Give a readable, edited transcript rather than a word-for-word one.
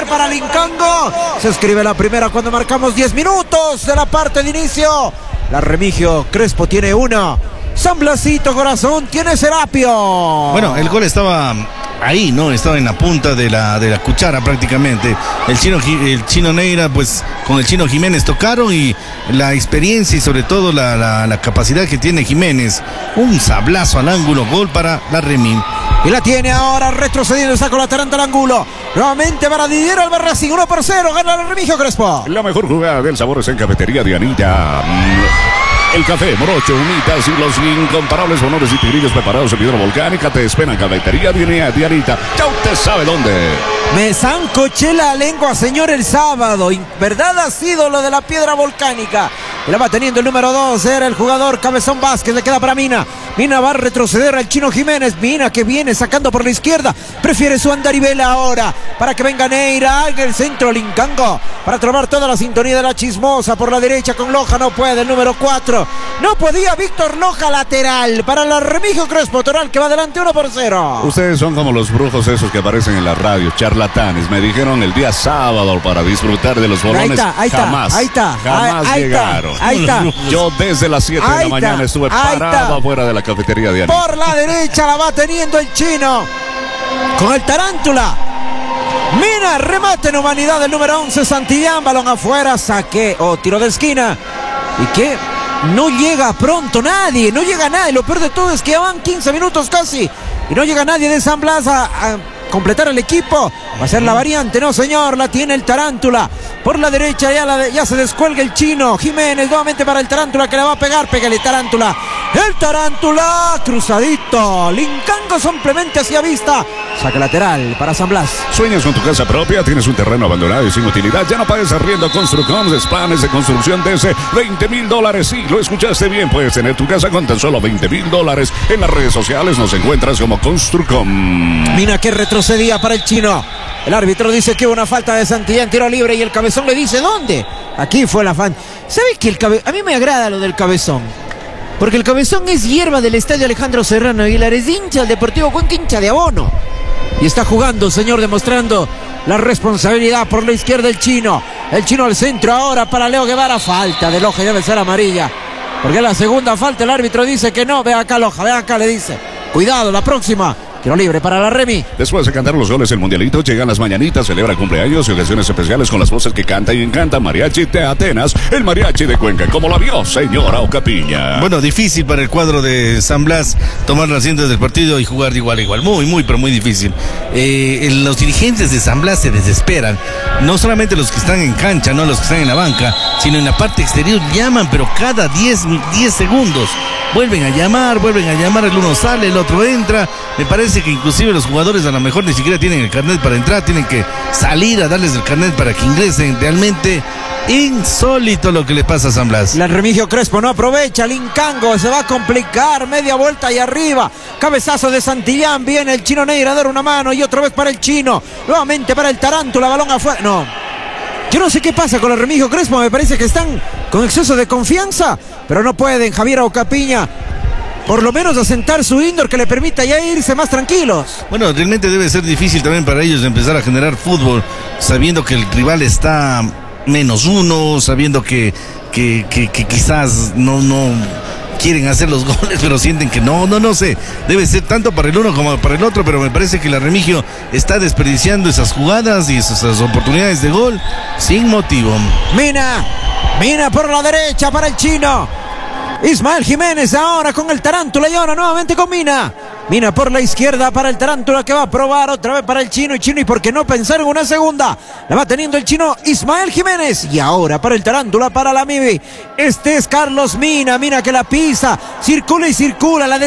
ser para Lincango. Se escribe la primera cuando marcamos 10 minutos de la parte de inicio. La Remigio Crespo tiene una. San Blasito Corazón tiene Serapio. Bueno, el gol estaba ahí, ¿no? Estaba en la punta de la cuchara prácticamente. El Chino Neira, pues con el Chino Jiménez tocaron, y la experiencia y sobre todo la capacidad que tiene Jiménez. Un sablazo al ángulo, gol para la Remy. Y la tiene ahora retrocediendo, saca la Taranta al ángulo. Nuevamente para Didier Albarracín, 1-0, gana la Remigio Crespo. La mejor jugada del sabor es en Cafetería Dianita. El café, morocho, humitas y los incomparables bonones y tigrillos preparados en piedra volcánica te esperan. Cafetería Dianita. Ya usted sabe dónde. Me zancoché la lengua, señor, el sábado. ¿Verdad ha sido lo de la piedra volcánica? Y la va teniendo el número 2, era el jugador Cabezón Vázquez, le queda para Mina. Mina va a retroceder al Chino Jiménez. Mina que viene sacando por la izquierda. Prefiere su andaribela ahora para que venga Neira en el centro. Lincango para trobar toda la sintonía de la chismosa por la derecha con Loja. No puede el número 4. No podía Víctor Loja, lateral para la Remigio Crespo. Toral que va adelante 1-0. Ustedes son como los brujos esos que aparecen en la radio, charlatanes. Me dijeron el día sábado para disfrutar de los bolones. Jamás llegaron. Ahí está. Yo desde las 7 de la mañana estuve parado afuera de la cafetería de Dianita. Por la derecha la va teniendo el Chino con el Tarántula. Mina, remate en humanidad del número 11 Santillán, balón afuera, saque o tiro de esquina. ¿Y qué? No llega pronto nadie, no llega nadie. Lo peor de todo es que ya van 15 minutos casi y no llega nadie de San Blas a completar el equipo. Va a ser la variante, no señor, la tiene el Tarántula. Por la derecha ya se descuelga el Chino Jiménez, nuevamente para el Tarántula que le va a pegar, pégale Tarántula. El Tarántula, cruzadito. Lincango simplemente hacia vista. Saque lateral para San Blas. ¿Sueñas con tu casa propia? ¿Tienes un terreno abandonado y sin utilidad? Ya no pagues arriendo. Construcom, planes de construcción desde $20,000. Sí, lo escuchaste bien. Puedes tener tu casa con tan solo $20,000. En las redes sociales nos encuentras como Construcom. Mina que retrocedía para el Chino. El árbitro dice que hubo una falta de Santillán, tiro libre, y el Cabezón le dice ¿dónde? Aquí fue la falta. ¿Sabes qué? A mí me agrada lo del Cabezón, porque el Cabezón es hierba del estadio Alejandro Serrano y la es hincha del Deportivo Cuenca, hincha de abono. Y está jugando, señor, demostrando la responsabilidad por la izquierda el Chino. El Chino al centro ahora para Leo Guevara. Falta de Loja, debe ser amarilla, porque la segunda falta el árbitro dice que no. Ve acá Loja, ve acá, le dice. Cuidado, la próxima. Tiro libre para la Remy. Después de cantar los goles del Mundialito, llegan las mañanitas, celebra cumpleaños y ocasiones especiales con las voces que canta y encanta Mariachi de Atenas, el mariachi de Cuenca. ¿Cómo la vio, señora Ocapiña? Bueno, difícil para el cuadro de San Blas tomar las riendas del partido y jugar de igual a igual. Pero muy difícil. Los dirigentes de San Blas se desesperan. No solamente los que están en cancha, no los que están en la banca, sino en la parte exterior llaman, pero cada 10 segundos. Vuelven a llamar, el uno sale, el otro entra. Me parece que inclusive los jugadores a lo mejor ni siquiera tienen el carnet para entrar, tienen que salir a darles el carnet para que ingresen. Realmente insólito lo que le pasa a San Blas. La Remigio Crespo no aprovecha, Lincango se va a complicar, media vuelta y arriba, cabezazo de Santillán, viene el Chino Neira a dar una mano y otra vez para el Chino, nuevamente para el Tarántula, balón afuera. No, yo no sé qué pasa con la Remigio Crespo, me parece que están con exceso de confianza, pero no pueden, Javier Ocapiña, por lo menos asentar su indoor que le permita ya irse más tranquilos. Bueno, realmente debe ser difícil también para ellos empezar a generar fútbol, sabiendo que el rival está -1, sabiendo que quizás no quieren hacer los goles, pero sienten que no sé. Debe ser tanto para el uno como para el otro, pero me parece que la Remigio está desperdiciando esas jugadas y esas oportunidades de gol sin motivo. Mina por la derecha para el Chino. Ismael Jiménez ahora con el Tarántula y ahora nuevamente con Mina. Mina por la izquierda para el Tarántula que va a probar otra vez para el Chino. Y por qué no pensar en una segunda. La va teniendo el Chino Ismael Jiménez. Y ahora para el Tarántula, para la Mibi. Este es Carlos Mina. Mina que la pisa. Circula y circula. La